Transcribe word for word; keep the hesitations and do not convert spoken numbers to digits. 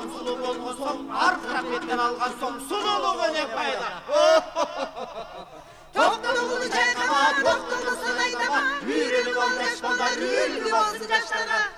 Алтын сұлу болған соң, арқырап беттен алған соң, сұлулығы не пайда? Тоқтылығын жайқама, тоқтылысын айтама, үйреніп ал жас балдар, үлгі болсын жастарға.